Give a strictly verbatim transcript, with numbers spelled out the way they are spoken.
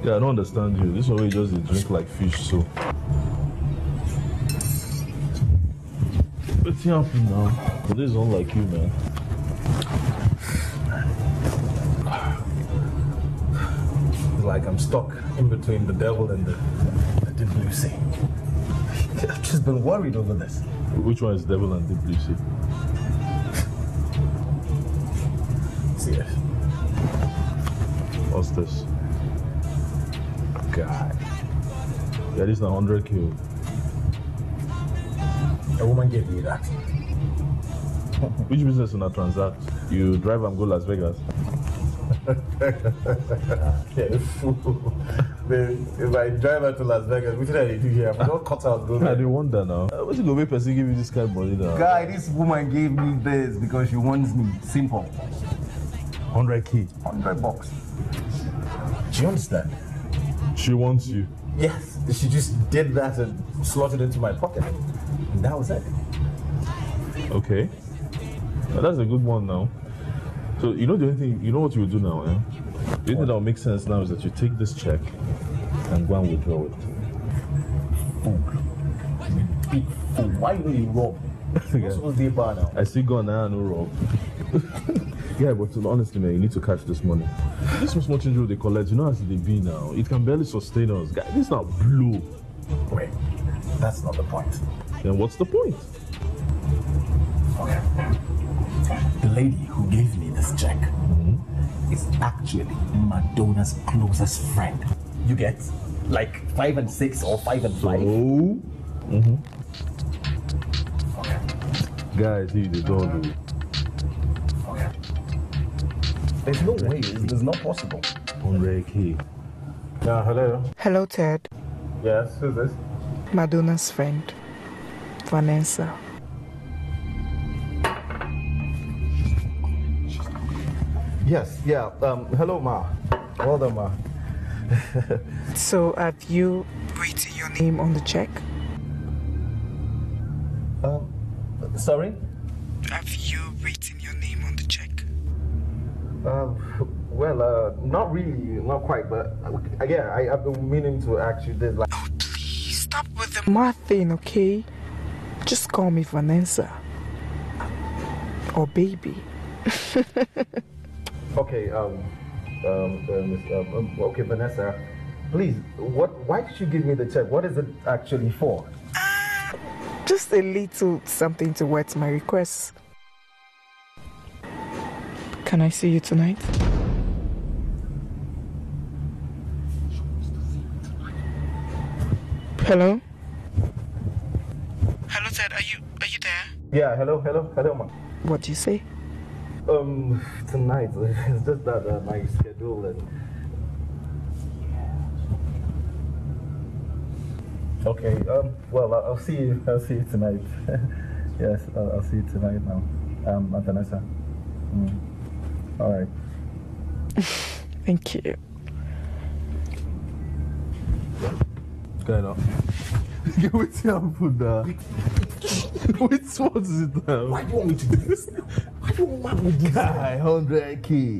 Yeah, I don't understand you. This one way just dey drink like fish, so. What's happening now? But this is unlike you, man. It's like I'm stuck in between the devil and the, the deep blue sea. I've just been worried over this. Which one is devil and deep blue sea? See it. What's this? God. Yeah, this is a hundred K. A woman gave me that. Which business will not transact? You drive and go Las Vegas? Yeah, fool. If I drive out to Las Vegas, what did I do here? I'm not cut out. Go I didn't wonder now. Uh, what's it go make person give you this kind of money now? Guy, this woman gave me this because she wants me. Simple. one hundred K. one hundred bucks. Do you understand? She wants you. Yes. She just did that and slotted into my pocket. And that was it. Okay. Now, that's a good one now. So, you know the only thing, you know what you will do now, eh? The only thing that will make sense now is that you take this check and go and withdraw it. Fool. Big fool. Why you know you rob? What's supposed to be bar now? I still gone now, no rob. Yeah, but honestly, man, you need to catch this money. This was much injury they collect, you know, as they be now. It can barely sustain us. Guy, this is not blue. Wait, that's not the point. Then what's the point? Okay. The lady who gave me this check Mm-hmm. is actually Madonna's closest friend. You get? Like five and six or five and five. Oh. Mm-hmm. Okay. Guys, he they don't do it. Okay. There's no way. It's, it's not possible. one hundred K. Yeah, hello. Hello, Ted. Yes, who's this? Madonna's friend, Vanessa. Yes, yeah. Um, hello, Ma. Well done, Ma. So, have you written your name on the check? Um, sorry? Have you written your name on the check? Um, well, uh, not really, not quite, but uh, yeah, I, I've been meaning to ask you this. Like, Oh, please stop with the ma thing, okay? Just call me Vanessa. Or baby. okay, um, um, um, um, okay, Vanessa, please, what? Why did you give me the check? What is it actually for? Just a little something to whet my request. Can I see you tonight? Hello? Hello, Ted. Are you are you there? Yeah, hello, hello, hello, Ma. What do you say? Um, tonight, it's just that uh, my schedule and. Okay, um, well, I'll, I'll see you, I'll see you tonight. Yes, I'll, I'll see you tonight now. Um, Vanessa. Mm. All right. Thank you. Kind of. What's happening now? Which one is it now? Why do you want me to do this now? Why do you want me to do this? Guy, one hundred K.